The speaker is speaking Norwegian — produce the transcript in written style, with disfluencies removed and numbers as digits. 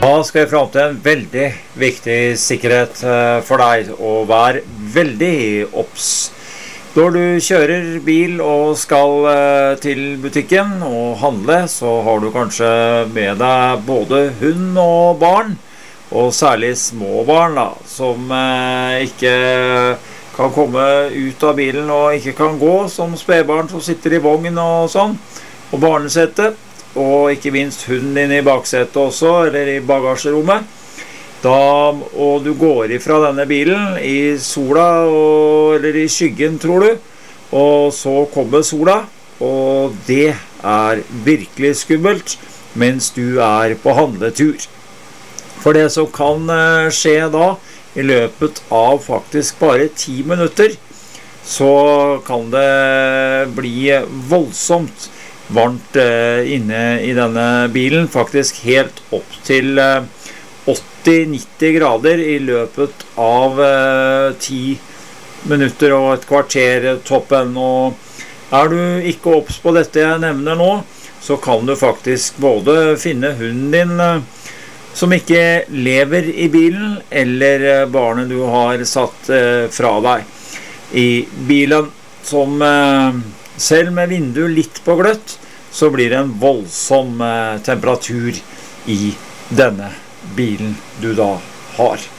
Da skal jeg fram til en veldig viktig sikkerhet for deg, og vær veldig obs. Når du kjører bil og skal til butikken og handle, så har du kanskje med deg både hund og barn, og særlig små barn da, som ikke kan komme ut av bilen og ikke kan gå, som spedbarn som sitter i vogn og sånn, og barnesettet. Og ikke minst hunden din i baksetet også, eller i bagasjerommet. Og du går ifra denne bilen i sola, eller i skyggen, tror du. Og så kommer sola, og det er virkelig skummelt mens du er på handletur. For det som kan skje da, i løpet av faktisk bare 10 minutter, så kan det bli voldsomt varmt inne i denne bilen, faktisk helt opp til 80-90 grader i løpet av 10 minutter og et kvarter toppen. Og er du ikke obs på dette jeg nevner nå, så kan du faktisk både finne hunden din som ikke lever i bilen, eller barnet du har satt fra deg i bilen, som selv med vinduet litt på gløtt, så blir det en voldsom temperatur i denne bilen du da har.